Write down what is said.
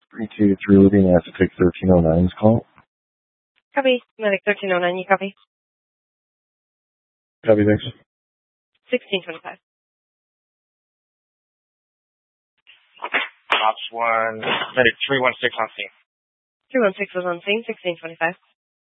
323 Living has to take 1309's call. Copy. Medic 1309, you copy? Copy, thanks. 1625. Ops 1, Medic 316 on scene. 316 was on scene, 1625.